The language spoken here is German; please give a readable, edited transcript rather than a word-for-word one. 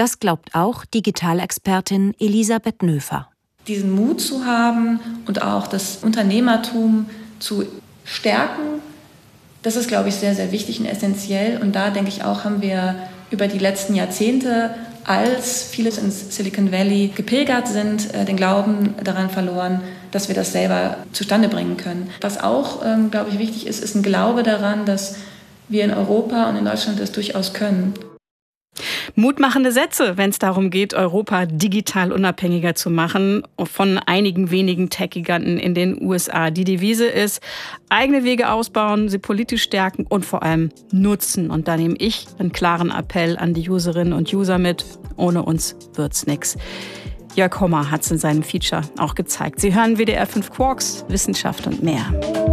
Das glaubt auch Digitalexpertin Elisabeth Nöfer. Diesen Mut zu haben und auch das Unternehmertum zu stärken, das ist, glaube ich, sehr, sehr wichtig und essentiell. Und da, denke ich auch, haben wir über die letzten Jahrzehnte, als viele ins Silicon Valley gepilgert sind, den Glauben daran verloren, dass wir das selber zustande bringen können. Was auch, glaube ich, wichtig ist, ist ein Glaube daran, dass wir in Europa und in Deutschland das durchaus können. Mutmachende Sätze, wenn es darum geht, Europa digital unabhängiger zu machen von einigen wenigen Tech-Giganten in den USA. Die Devise ist, eigene Wege ausbauen, sie politisch stärken und vor allem nutzen. Und da nehme ich einen klaren Appell an die Userinnen und User mit. Ohne uns wird's nix. Jörg Hommer hat es in seinem Feature auch gezeigt. Sie hören WDR 5 Quarks, Wissenschaft und mehr.